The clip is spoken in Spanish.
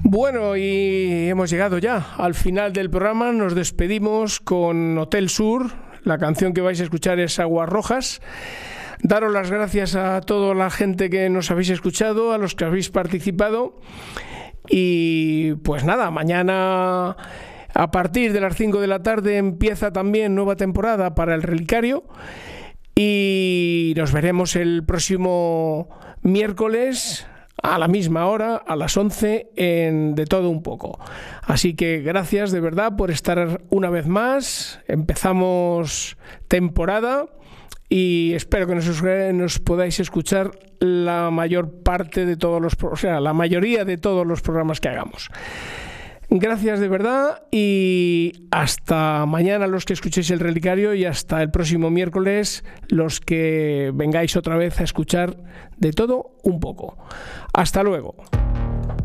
Bueno, y hemos llegado ya al final del programa. Nos despedimos con Hotel Sur. La canción que vais a escuchar es Aguas Rojas. Daros las gracias a toda la gente que nos habéis escuchado, a los que habéis participado. Y pues nada, mañana a partir de las 5 de la tarde empieza también nueva temporada para El Relicario. Y nos veremos el próximo miércoles a la misma hora, a las 11, en De Todo Un Poco. Así que gracias de verdad por estar una vez más. Empezamos temporada y espero que nos podáis escuchar la mayor parte de todos la mayoría de todos los programas que hagamos. Gracias de verdad y hasta mañana los que escuchéis El Relicario y hasta el próximo miércoles los que vengáis otra vez a escuchar De Todo Un Poco. Hasta luego.